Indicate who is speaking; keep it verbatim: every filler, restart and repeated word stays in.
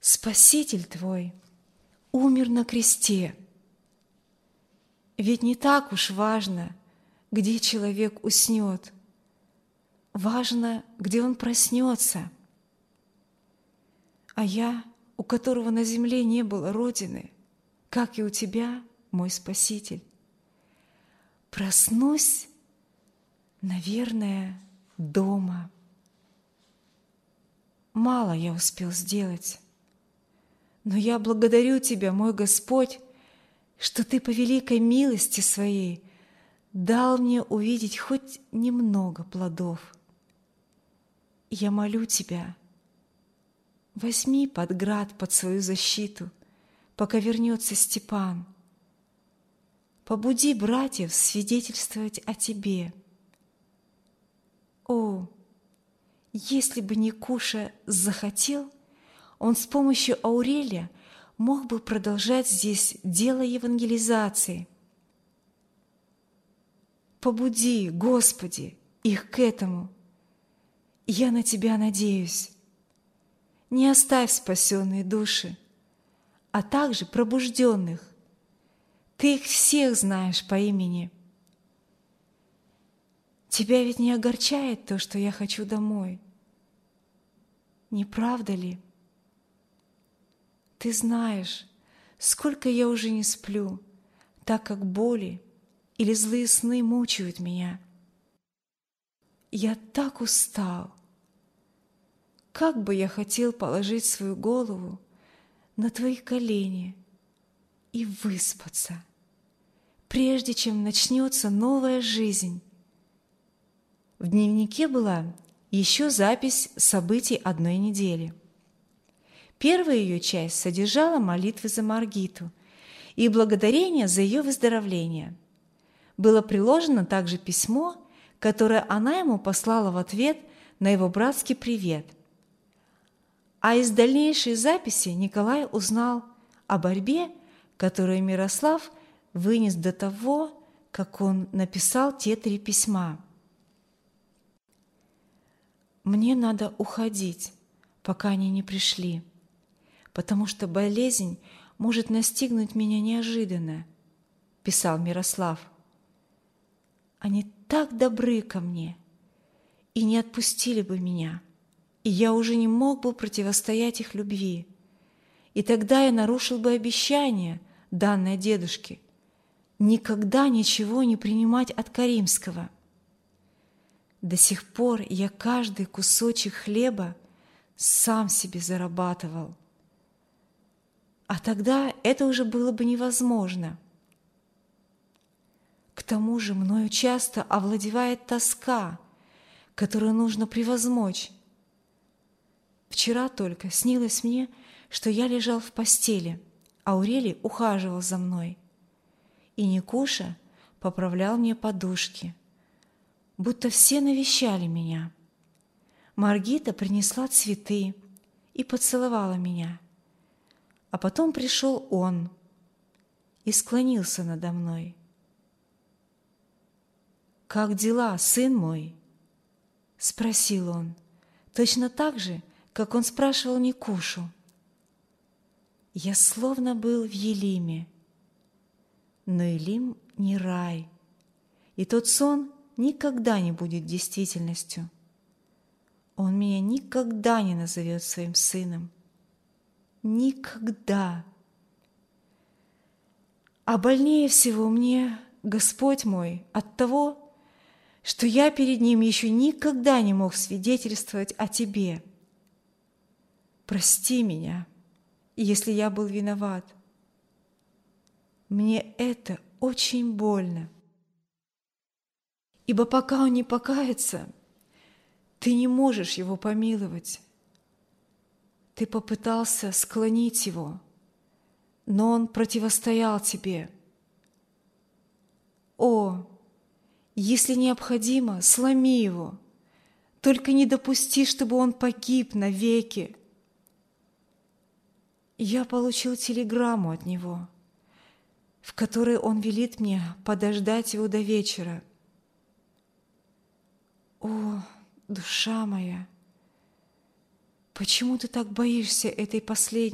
Speaker 1: Спаситель твой умер на кресте. Ведь не так уж важно, где человек уснет. Важно, где он проснется. А я, у которого на земле не было родины, как и у тебя, мой Спаситель, проснусь, наверное, дома. Мало я успел сделать, но я благодарю Тебя, мой Господь, что Ты по великой милости Своей дал мне увидеть хоть немного плодов. Я молю Тебя, возьми под град под свою защиту, пока вернется Степан. Побуди братьев свидетельствовать о Тебе. О, если бы Никуша захотел, он с помощью Аурелия мог бы продолжать здесь дело евангелизации. Побуди, Господи, их к этому. Я на Тебя надеюсь. Не оставь спасенные души, а также пробужденных. Ты их всех знаешь по имени. Тебя ведь не огорчает то, что я хочу домой? Не правда ли? Ты знаешь, сколько я уже не сплю, так как боли или злые сны мучают меня. Я так устал. Как бы я хотел положить свою голову на твои колени и выспаться, прежде чем начнется новая жизнь. В дневнике была еще запись событий одной недели. Первая ее часть содержала молитвы за Маргиту и благодарение за ее выздоровление. Было приложено также письмо, которое она ему послала в ответ на его братский привет. А из дальнейшей записи Николай узнал о борьбе, которую Мирослав вынес до того, как он написал те три письма. «Мне надо уходить, пока они не пришли, потому что болезнь может настигнуть меня неожиданно», – писал Мирослав. «Они так добры ко мне и не отпустили бы меня, и я уже не мог бы противостоять их любви. И тогда я нарушил бы обещание, данное дедушке, никогда ничего не принимать от Каримского. До сих пор я каждый кусочек хлеба сам себе зарабатывал. А тогда это уже было бы невозможно. К тому же мною часто овладевает тоска, которую нужно превозмочь. Вчера только снилось мне, что я лежал в постели, а Аурелий ухаживал за мной, и Никуша поправлял мне подушки, будто все навещали меня. Маргита принесла цветы и поцеловала меня, а потом пришел он и склонился надо мной. «Как дела, сын мой?» – спросил он, точно так же, как он спрашивал Никушу. Я словно был в Елиме, но Елим не рай, и тот сон никогда не будет действительностью. Он меня никогда не назовет своим сыном. Никогда. А больнее всего мне, Господь мой, от того, что я перед Ним еще никогда не мог свидетельствовать о Тебе. Прости меня, если я был виноват. Мне это очень больно. Ибо пока он не покается, ты не можешь его помиловать. Ты попытался склонить его, но он противостоял тебе. О, если необходимо, сломи его, только не допусти, чтобы он погиб навеки. Я получил телеграмму от него, в которой он велит мне подождать его до вечера. О, душа моя, почему ты так боишься этой последней